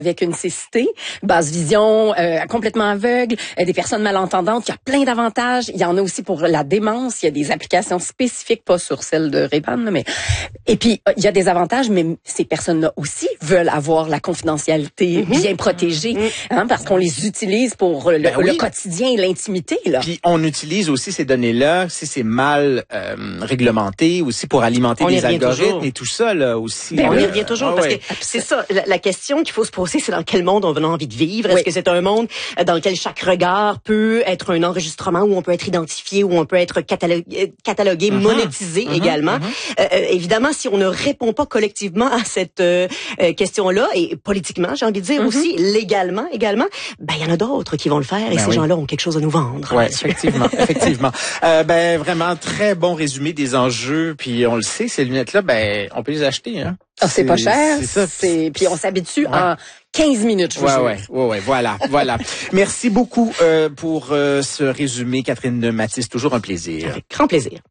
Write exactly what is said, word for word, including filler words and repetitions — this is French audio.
avec une cécité, basse vision, euh, complètement aveugle, euh, des personnes malentendantes. Il y a plein d'avantages. Il y en a aussi pour la démence. Il y a des applications spécifiques, pas sur celle de Ray-Ban, mais et puis il y a des avantages, mais ces personnes-là aussi veulent avoir la confidentialité mm-hmm. bien protégée, mm-hmm. hein, parce qu'on les utilise pour le, ben oui. le quotidien et l'intimité. Là. Puis on utilise aussi ces données-là, si c'est mal euh, réglementé, aussi pour alimenter on des algorithmes toujours. et tout ça là aussi. Ben, là. on y revient toujours ah, parce ouais. que c'est ça la, la question qu'il faut se poser. C'est dans quel monde on a envie de vivre? Est-ce oui. que c'est un monde dans lequel chaque regard peut être un enregistrement, où on peut être identifié, où on peut être catalogué, catalogué uh-huh. monétisé uh-huh. également? Uh-huh. Euh, évidemment, si on ne répond pas collectivement à cette euh, question-là, et politiquement, j'ai envie de dire uh-huh. aussi, légalement également, ben il y en a d'autres qui vont le faire et ben ces oui. gens-là ont quelque chose à nous vendre. Oui, effectivement, effectivement. Euh, ben vraiment, très bon résumé des enjeux, puis on le sait, ces lunettes-là, ben on peut les acheter, hein. Ah, c'est, c'est pas cher, c'est ça. C'est... puis on s'habitue ouais. en quinze minutes, je vous ouais, jure. Ouais, ouais, ouais, voilà, voilà. Merci beaucoup euh, pour euh, ce résumé, Catherine Mathis, toujours un plaisir. Avec grand plaisir.